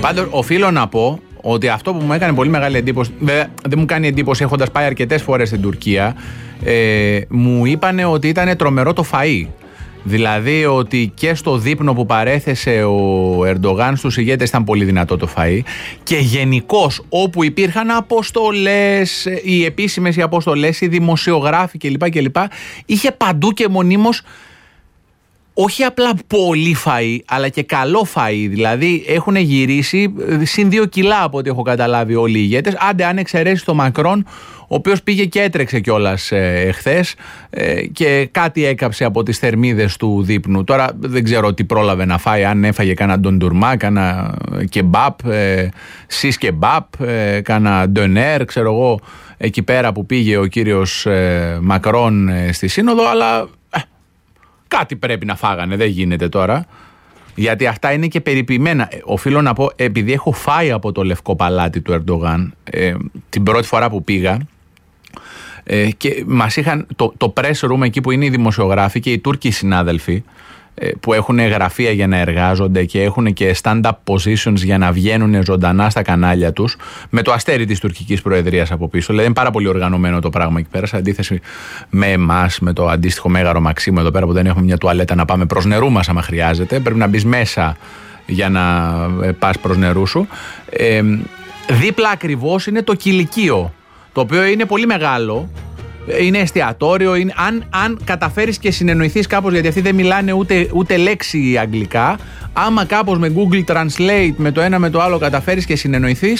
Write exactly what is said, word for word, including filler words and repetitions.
Πάντως, οφείλω να πω ότι αυτό που μου έκανε πολύ μεγάλη εντύπωση, βέβαια δεν μου κάνει εντύπωση έχοντας πάει αρκετές φορές στην Τουρκία, ε, μου είπανε ότι ήταν τρομερό το φαΐ. Δηλαδή ότι και στο δείπνο που παρέθεσε ο Ερντογάν στους ηγέτες ήταν πολύ δυνατό το φαΐ, και γενικώς όπου υπήρχαν αποστολές, οι επίσημες οι αποστολές, οι δημοσιογράφοι κλπ, κλπ, είχε παντού και μονίμως όχι απλά πολύ φαΐ, αλλά και καλό φαΐ. Δηλαδή έχουν γυρίσει συν δύο κιλά από ό,τι έχω καταλάβει όλοι οι ηγέτες. Άντε αν εξαιρέσει το Μακρόν, ο οποίος πήγε και έτρεξε κιόλας ε, εχθές ε, και κάτι έκαψε από τις θερμίδες του δείπνου. Τώρα δεν ξέρω τι πρόλαβε να φάει, αν έφαγε κάνα ντοντουρμά, κάνα κεμπάπ, ε, σις κεμπάπ, ε, κάνα ντονέρ, ξέρω εγώ, εκεί πέρα που πήγε ο κύριος ε, Μακρόν ε, στη Σύνοδο, αλλά κάτι πρέπει να φάγανε, δεν γίνεται τώρα. Γιατί αυτά είναι και περιποιημένα. Οφείλω να πω, επειδή έχω φάει από το λευκό παλάτι του Ερντογάν ε, την πρώτη φορά που πήγα, ε, και μας είχαν το, το press room εκεί που είναι οι δημοσιογράφοι και οι Τούρκοι συνάδελφοι, ε, που έχουν γραφεία για να εργάζονται και έχουν και stand-up positions για να βγαίνουν ζωντανά στα κανάλια τους, με το αστέρι της τουρκικής προεδρίας από πίσω. Δηλαδή είναι πάρα πολύ οργανωμένο το πράγμα εκεί πέρα, σε αντίθεση με εμάς, με το αντίστοιχο Μέγαρο Μαξίμου εδώ πέρα, που δεν έχουμε μια τουαλέτα να πάμε προς νερού μας άμα χρειάζεται. Πρέπει να μπεις μέσα για να πας προς νερού σου. Ε, δίπλα ακριβώς είναι το κηλικείο, το οποίο είναι πολύ μεγάλο. Είναι εστιατόριο. Είναι, αν, αν καταφέρεις και συνεννοηθείς κάπως, γιατί αυτοί δεν μιλάνε ούτε, ούτε λέξη αγγλικά, άμα κάπως με Google Translate με το ένα με το άλλο καταφέρεις και συνεννοηθείς,